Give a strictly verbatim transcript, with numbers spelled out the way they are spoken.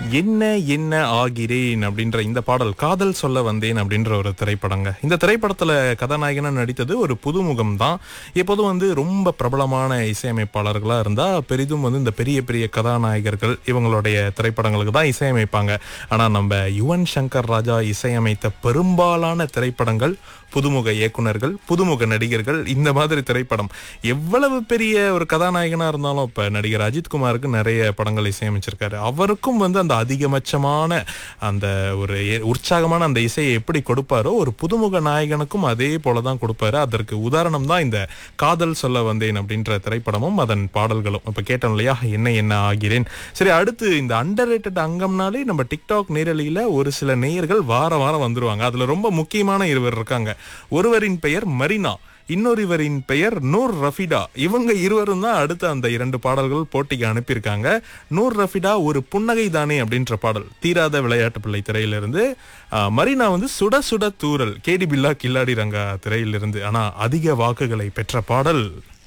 என்ன என்ன ஆகிறேன் அப்படின்ற இந்த பாடல் காதல் சொல்ல வந்தேன் அப்படின்ற ஒரு திரைப்படங்க. இந்த திரைப்படத்துல கதாநாயகனா நடித்தது ஒரு புதுமுகம் தான். எப்போதும் வந்து ரொம்ப பிரபலமான இசையமைப்பாளர்களா இருந்தா பெரிதும் வந்து இந்த பெரிய பெரிய கதாநாயகர்கள் இவங்களுடைய திரைப்படங்களுக்கு தான் இசையமைப்பாங்க. ஆனா நம்ம யுவன் சங்கர் ராஜா இசையமைத்த பெரும்பாலான திரைப்படங்கள் புதுமுக இயக்குனர்கள், புதுமுக நடிகர்கள். இந்த மாதிரி திரைப்படம் எவ்வளவு பெரிய ஒரு கதாநாயகனா இருந்தாலும், இப்ப நடிகர் அஜித்குமாருக்கு நிறைய படங்கள் இசையமைச்சிருக்காரு. அவருக்கும் வந்து அந்த அதிகபட்சமான அந்த ஒரு உற்சாகமான அந்த இசையை எப்படி கொடுப்பாரோ ஒரு புதுமுக நாயகனுக்கும் அதே போலதான் கொடுப்பாரு. அதற்கு உதாரணம் தான் இந்த காதல் சொல்ல வந்தேன் அப்படின்ற திரைப்படமும் அதன் பாடல்களும். இப்ப கேட்டோம் இல்லையா, என்ன என்ன ஆகிறேன். சரி, அடுத்து இந்த அண்டர் ரேட்டட் அங்கம்னாலே நம்ம டிக்டாக் நேரலையில ஒரு சில நேயர்கள் வார வாரம் வந்துருவாங்க. அதுல ரொம்ப முக்கியமான இருவர் இருக்காங்க. ஒருவரின் பெயர் மரினா, இன்னொருவரின் பெயர் நூர் ரஃபிடா. இவங்க இருவரும் தான் அடுத்த அந்த இரண்டு பாடல்கள் போட்டிக்கு அனுப்பியிருக்காங்க. நூர் ரஃபிடா ஒரு புன்னகை தானே அப்படின்ற பாடல் தீராத விளையாட்டு பிள்ளை திரையிலிருந்து, மரினா வந்து சுட சுட தூரல் கேடி பில்லா கில்லாடி ரங்கா திரையிலிருந்து. ஆனா அதிக வாக்குகளை பெற்ற பாடல்